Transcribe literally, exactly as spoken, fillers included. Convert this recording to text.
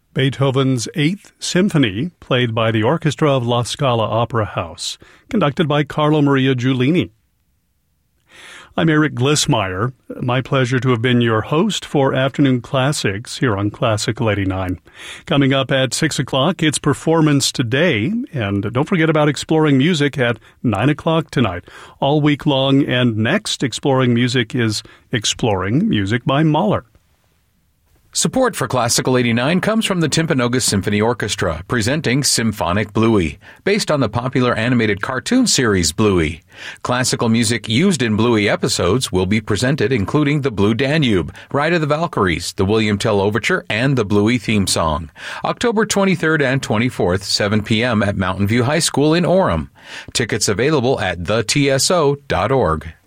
Beethoven's Eighth Symphony, played by the Orchestra of La Scala Opera House, conducted by Carlo Maria Giulini. I'm Eric Glissmeyer. My pleasure to have been your host for Afternoon Classics here on Classical eighty-nine. Coming up at six o'clock, it's Performance Today, and don't forget about Exploring Music at nine o'clock tonight. All week long, and next Exploring Music is Exploring Music by Mahler. Support for Classical eighty-nine comes from the Timpanogos Symphony Orchestra, presenting Symphonic Bluey, based on the popular animated cartoon series Bluey. Classical music used in Bluey episodes will be presented, including the Blue Danube, Ride of the Valkyries, the William Tell Overture, and the Bluey theme song. October twenty-third and twenty-fourth, seven p.m. at Mountain View High School in Orem. Tickets available at the T S O dot org.